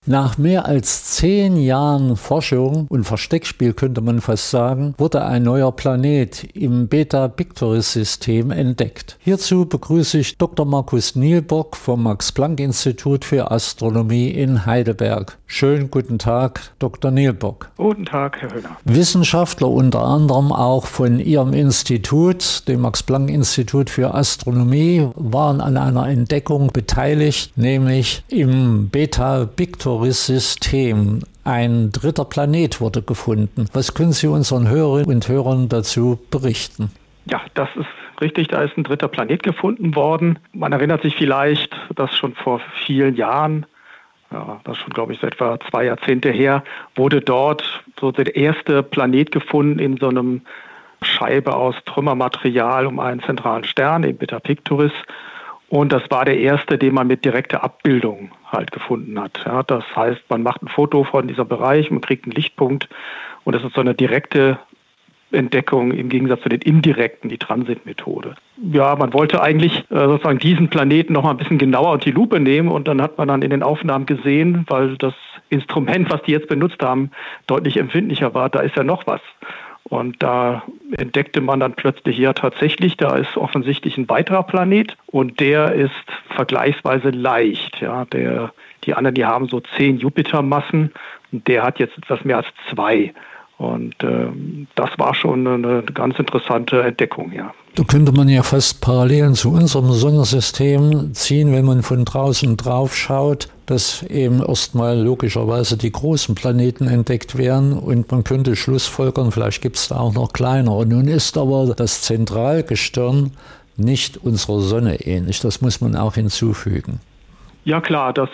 Nach mehr als 10 Jahren Forschung und Versteckspiel könnte man fast sagen, wurde ein neuer Planet im Beta-Pictoris-System entdeckt. Hierzu begrüße ich Dr. Markus Nielbock vom Max-Planck-Institut für Astronomie in Heidelberg. Schönen guten Tag, Dr. Nielbock. Guten Tag, Herr Höhner. Wissenschaftler unter anderem auch von Ihrem Institut, dem Max-Planck-Institut für Astronomie, waren an einer Entdeckung beteiligt, nämlich im Beta-Pictoris-System. Ein dritter Planet wurde gefunden. Was können Sie unseren Hörerinnen und Hörern dazu berichten? Ja, das ist richtig. Da ist ein dritter Planet gefunden worden. Man erinnert sich vielleicht, dass schon vor vielen Jahren, ja, das ist schon, glaube ich, so etwa 2 Jahrzehnte her, wurde dort so der erste Planet gefunden in so einem Scheibe aus Trümmermaterial um einen zentralen Stern, den Beta Pictoris. Und das war der erste, den man mit direkter Abbildung halt gefunden hat. Ja, das heißt, man macht ein Foto von diesem Bereich, man kriegt einen Lichtpunkt und das ist so eine direkte Entdeckung im Gegensatz zu den indirekten, die Transitmethode. Ja, man wollte eigentlich sozusagen diesen Planeten noch mal ein bisschen genauer unter die Lupe nehmen und dann hat man dann in den Aufnahmen gesehen, weil das Instrument, was die jetzt benutzt haben, deutlich empfindlicher war, da ist ja noch was. Und da entdeckte man dann plötzlich, ja tatsächlich, da ist offensichtlich ein weiterer Planet und der ist vergleichsweise leicht. Ja, die anderen, die haben so 10 Jupitermassen und der hat jetzt etwas mehr als 2. Und das war schon eine ganz interessante Entdeckung, ja. Da könnte man ja fast Parallelen zu unserem Sonnensystem ziehen, wenn man von draußen drauf schaut, dass eben erstmal logischerweise die großen Planeten entdeckt werden und man könnte schlussfolgern, vielleicht gibt es da auch noch kleinere. Nun ist aber das Zentralgestirn nicht unserer Sonne ähnlich, das muss man auch hinzufügen. Ja klar, also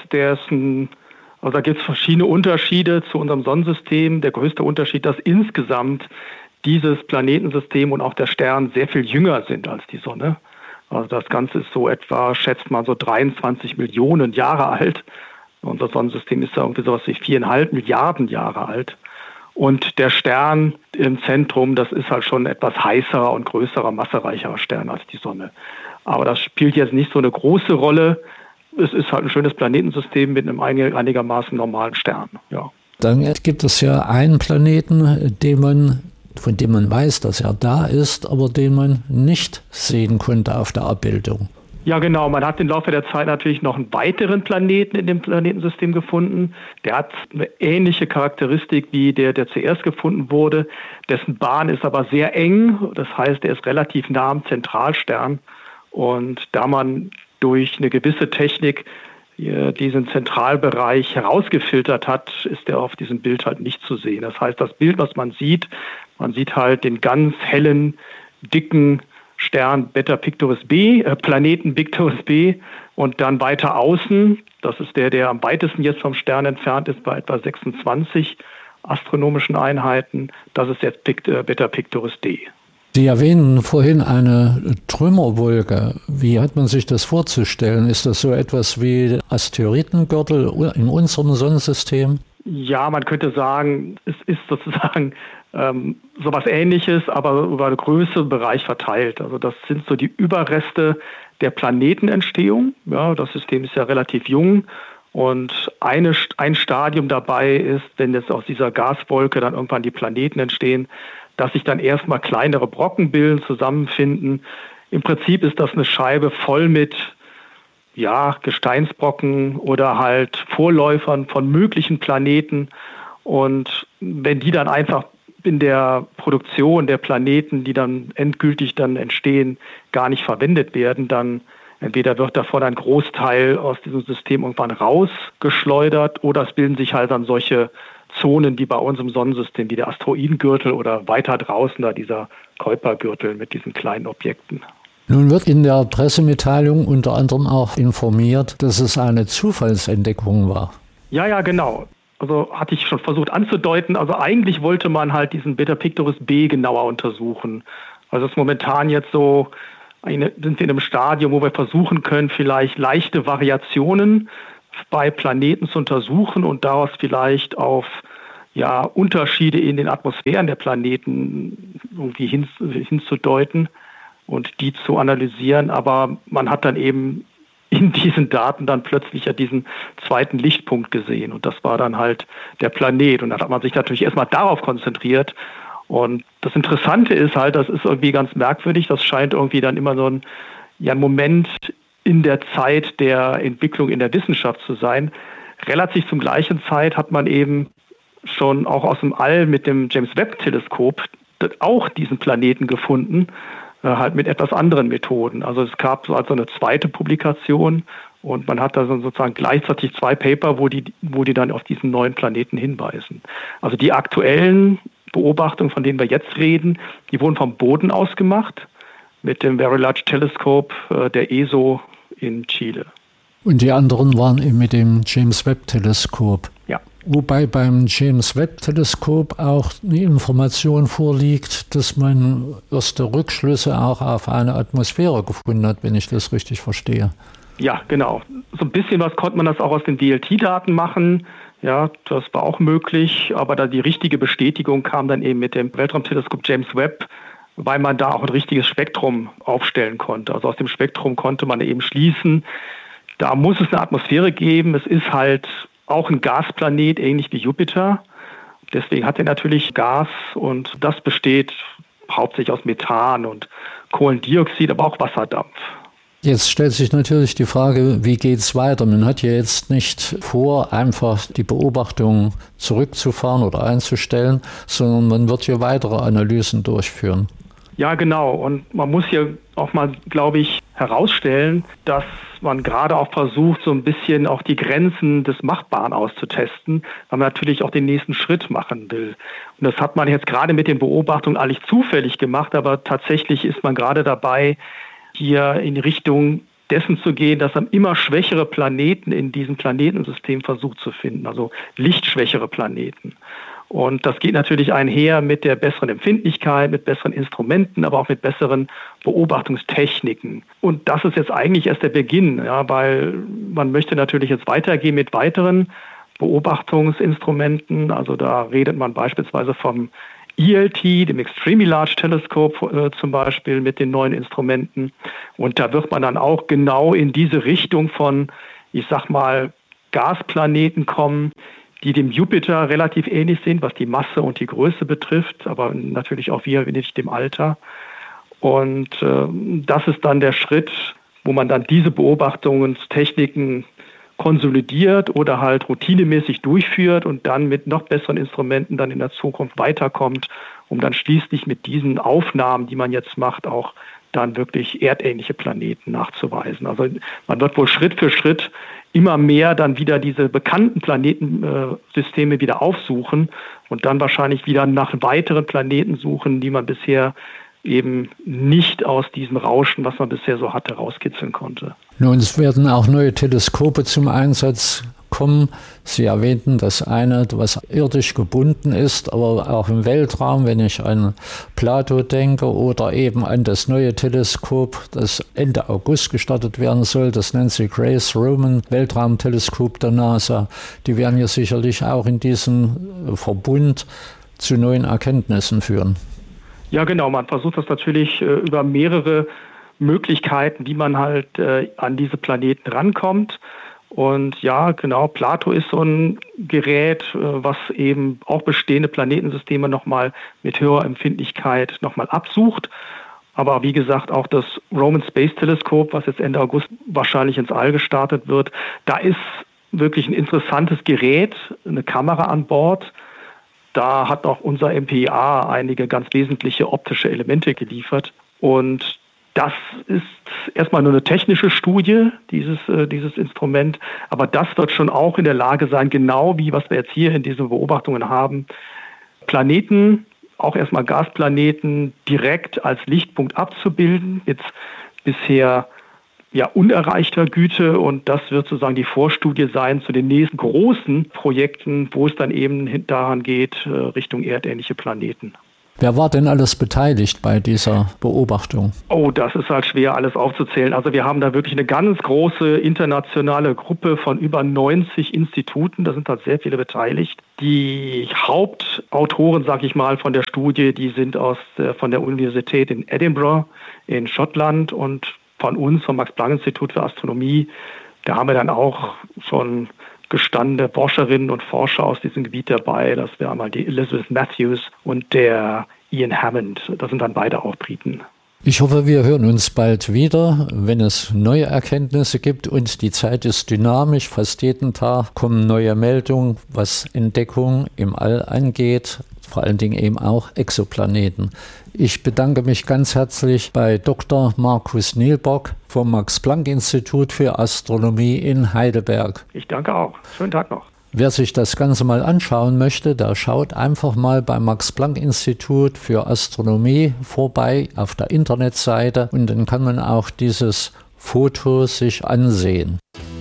da gibt es verschiedene Unterschiede zu unserem Sonnensystem. Der größte Unterschied, dass insgesamt dieses Planetensystem und auch der Stern sehr viel jünger sind als die Sonne. Also das Ganze ist so etwa, schätzt man, so 23 Millionen Jahre alt. Unser Sonnensystem ist ja irgendwie sowas wie 4,5 Milliarden Jahre alt. Und der Stern im Zentrum, das ist halt schon ein etwas heißerer und größerer, massereicherer Stern als die Sonne. Aber das spielt jetzt nicht so eine große Rolle. Es ist halt ein schönes Planetensystem mit einem einigermaßen normalen Stern. Ja. Dann gibt es ja einen Planeten, von dem man weiß, dass er da ist, aber den man nicht sehen konnte auf der Abbildung. Ja, genau. Man hat im Laufe der Zeit natürlich noch einen weiteren Planeten in dem Planetensystem gefunden. Der hat eine ähnliche Charakteristik wie der zuerst gefunden wurde. Dessen Bahn ist aber sehr eng. Das heißt, er ist relativ nah am Zentralstern. Und da man durch eine gewisse Technik diesen Zentralbereich herausgefiltert hat, ist er auf diesem Bild halt nicht zu sehen. Das heißt, das Bild, was man sieht halt den ganz hellen, dicken Stern Beta Pictoris b, Planeten Pictoris b und dann weiter außen, das ist der am weitesten jetzt vom Stern entfernt ist, bei etwa 26 astronomischen Einheiten, das ist jetzt Beta Pictoris d. Sie erwähnen vorhin eine Trümmerwolke. Wie hat man sich das vorzustellen? Ist das so etwas wie Asteroidengürtel in unserem Sonnensystem? Ja, man könnte sagen, es ist sozusagen sowas Ähnliches, aber über einen größeren Bereich verteilt. Also das sind so die Überreste der Planetenentstehung. Ja, das System ist ja relativ jung. Und ein Stadium dabei ist, wenn jetzt aus dieser Gaswolke dann irgendwann die Planeten entstehen, dass sich dann erstmal kleinere Brocken bilden, zusammenfinden. Im Prinzip ist das eine Scheibe voll mit Gesteinsbrocken oder halt Vorläufern von möglichen Planeten. Und wenn die dann einfach in der Produktion der Planeten, die dann endgültig dann entstehen, gar nicht verwendet werden, dann entweder wird davon ein Großteil aus diesem System irgendwann rausgeschleudert oder es bilden sich halt dann solche Zonen wie bei uns im Sonnensystem, wie der Asteroidengürtel oder weiter draußen da dieser Kuipergürtel mit diesen kleinen Objekten. Nun wird in der Pressemitteilung unter anderem auch informiert, dass es eine Zufallsentdeckung war. Ja, genau. Also hatte ich schon versucht anzudeuten. Also eigentlich wollte man halt diesen Beta Pictoris b genauer untersuchen. Also es ist momentan jetzt so, sind wir in einem Stadium, wo wir versuchen können, vielleicht leichte Variationen bei Planeten zu untersuchen und daraus vielleicht auf Unterschiede in den Atmosphären der Planeten irgendwie hinzudeuten und die zu analysieren. Aber man hat dann eben in diesen Daten dann plötzlich ja diesen zweiten Lichtpunkt gesehen. Und das war dann halt der Planet. Und dann hat man sich natürlich erstmal darauf konzentriert. Und das Interessante ist halt, das ist irgendwie ganz merkwürdig, das scheint irgendwie dann immer so ein Moment in der Zeit der Entwicklung in der Wissenschaft zu sein. Relativ zum gleichen Zeit hat man eben schon auch aus dem All mit dem James-Webb-Teleskop auch diesen Planeten gefunden, halt mit etwas anderen Methoden. Also es gab so also eine zweite Publikation und man hat da sozusagen gleichzeitig zwei Paper, wo die dann auf diesen neuen Planeten hinweisen. Also die aktuellen Beobachtungen, von denen wir jetzt reden, die wurden vom Boden aus gemacht mit dem Very Large Telescope der ESO in Chile. Und die anderen waren eben mit dem James-Webb-Teleskop. Ja. Wobei beim James-Webb-Teleskop auch eine Information vorliegt, dass man erste Rückschlüsse auch auf eine Atmosphäre gefunden hat, wenn ich das richtig verstehe. Ja, genau. So ein bisschen was konnte man das auch aus den VLT-Daten machen. Ja, das war auch möglich, aber da die richtige Bestätigung kam dann eben mit dem Weltraumteleskop James Webb, weil man da auch ein richtiges Spektrum aufstellen konnte. Also aus dem Spektrum konnte man eben schließen, da muss es eine Atmosphäre geben. Es ist halt auch ein Gasplanet, ähnlich wie Jupiter. Deswegen hat er natürlich Gas und das besteht hauptsächlich aus Methan und Kohlendioxid, aber auch Wasserdampf. Jetzt stellt sich natürlich die Frage, wie geht es weiter? Man hat ja jetzt nicht vor, einfach die Beobachtung zurückzufahren oder einzustellen, sondern man wird hier weitere Analysen durchführen. Ja, genau. Und man muss hier auch mal, glaube ich, herausstellen, dass man gerade auch versucht, so ein bisschen auch die Grenzen des Machbaren auszutesten, weil man natürlich auch den nächsten Schritt machen will. Und das hat man jetzt gerade mit den Beobachtungen eigentlich zufällig gemacht, aber tatsächlich ist man gerade dabei, hier in Richtung dessen zu gehen, dass man immer schwächere Planeten in diesem Planetensystem versucht zu finden, also lichtschwächere Planeten. Und das geht natürlich einher mit der besseren Empfindlichkeit, mit besseren Instrumenten, aber auch mit besseren Beobachtungstechniken. Und das ist jetzt eigentlich erst der Beginn, ja, weil man möchte natürlich jetzt weitergehen mit weiteren Beobachtungsinstrumenten. Also da redet man beispielsweise vom ELT, dem Extremely Large Telescope zum Beispiel mit den neuen Instrumenten. Und da wird man dann auch genau in diese Richtung von, ich sag mal, Gasplaneten kommen, die dem Jupiter relativ ähnlich sind, was die Masse und die Größe betrifft, aber natürlich auch wir nicht dem Alter. Und das ist dann der Schritt, wo man dann diese Beobachtungstechniken konsolidiert oder halt routinemäßig durchführt und dann mit noch besseren Instrumenten dann in der Zukunft weiterkommt, um dann schließlich mit diesen Aufnahmen, die man jetzt macht, auch dann wirklich erdähnliche Planeten nachzuweisen. Also man wird wohl Schritt für Schritt immer mehr dann wieder diese bekannten Planetensysteme wieder aufsuchen und dann wahrscheinlich wieder nach weiteren Planeten suchen, die man bisher eben nicht aus diesem Rauschen, was man bisher so hatte, rauskitzeln konnte. Nun, es werden auch neue Teleskope zum Einsatz kommen. Sie erwähnten das eine, was irdisch gebunden ist, aber auch im Weltraum, wenn ich an Plato denke oder eben an das neue Teleskop, das Ende August gestartet werden soll, das Nancy Grace Roman Weltraumteleskop der NASA. Die werden ja sicherlich auch in diesem Verbund zu neuen Erkenntnissen führen. Ja, genau. Man versucht das natürlich über mehrere Möglichkeiten, wie man halt an diese Planeten rankommt. Und ja, genau, Plato ist so ein Gerät, was eben auch bestehende Planetensysteme nochmal mit höherer Empfindlichkeit nochmal absucht. Aber wie gesagt, auch das Roman Space Telescope, was jetzt Ende August wahrscheinlich ins All gestartet wird, da ist wirklich ein interessantes Gerät, eine Kamera an Bord. Da hat auch unser MPIA einige ganz wesentliche optische Elemente geliefert. Und das ist erstmal nur eine technische Studie, dieses Instrument. Aber das wird schon auch in der Lage sein, genau wie was wir jetzt hier in diesen Beobachtungen haben, Planeten, auch erstmal Gasplaneten, direkt als Lichtpunkt abzubilden. Jetzt bisher ja unerreichter Güte, und das wird sozusagen die Vorstudie sein zu den nächsten großen Projekten, wo es dann eben daran geht, Richtung erdähnliche Planeten. Wer war denn alles beteiligt bei dieser Beobachtung? Oh, das ist halt schwer alles aufzuzählen. Also wir haben da wirklich eine ganz große internationale Gruppe von über 90 Instituten, da sind halt sehr viele beteiligt. Die Hauptautoren, sag ich mal, von der Studie, die sind von der Universität in Edinburgh in Schottland, und von uns, vom Max-Planck-Institut für Astronomie. Da haben wir dann auch schon gestandene Forscherinnen und Forscher aus diesem Gebiet dabei. Das wäre einmal die Elizabeth Matthews und der Ian Hammond. Das sind dann beide auch Briten. Ich hoffe, wir hören uns bald wieder, wenn es neue Erkenntnisse gibt, und die Zeit ist dynamisch. Fast jeden Tag kommen neue Meldungen, was Entdeckung im All angeht, vor allen Dingen eben auch Exoplaneten. Ich bedanke mich ganz herzlich bei Dr. Markus Nielbock vom Max-Planck-Institut für Astronomie in Heidelberg. Ich danke auch. Schönen Tag noch. Wer sich das Ganze mal anschauen möchte, der schaut einfach mal beim Max-Planck-Institut für Astronomie vorbei auf der Internetseite, und dann kann man auch dieses Foto sich ansehen.